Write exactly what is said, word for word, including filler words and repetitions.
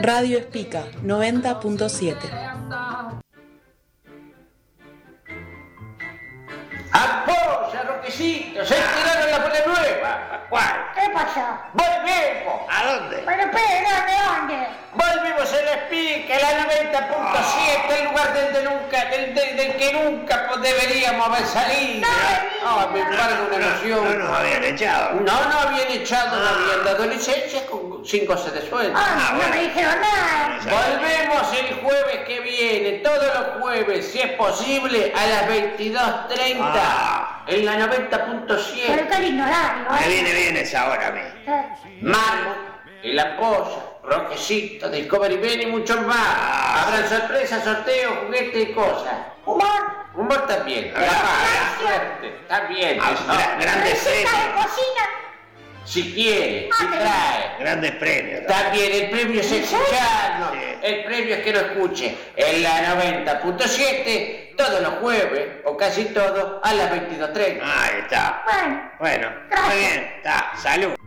Radio Espica noventa punto siete. ¡Apoya, Roquecito! ¡Se tiraron la bola nueva! ¿Cuál? ¿Qué pasó? ¡Volvemos! ¿A dónde? Pero espera, ¿de dónde? ¡Volvimos a la Espica, la noventa punto siete, el lugar del, de nunca, del, del, del que nunca pues, deberíamos haber salido! ¡Ah, me embargo una emoción! No nos habían echado. No, no habían echado, no habían dado licencia con sin cosas de sueldo. Ah, no bueno. me dijeron nada. Volvemos el jueves que viene, todos los jueves, si es posible, a las veintidós treinta, Ah. en la noventa punto Pero siete. qué lindo horario, Me ¿eh? viene bien esa hora a mí. Eh, Marmot, El Ampolla, Roquecito, Discovery Ben y muchos más. Ah. Habrán sorpresas, sorteos, juguetes y cosas. Humor. Humor también. Ah, La gracias. suerte, también. Ah, ¿no? gra- grandes Receta de premios. cocina. Si quiere, Ah, si pero- trae. Grandes premios. También el premio es escucharnos. Sí. El premio es que lo escuche en la noventa punto siete todos los jueves, o casi todos, a las veintidós treinta. Ahí está. Bueno, Bueno, Gracias. muy bien. Está. Salud.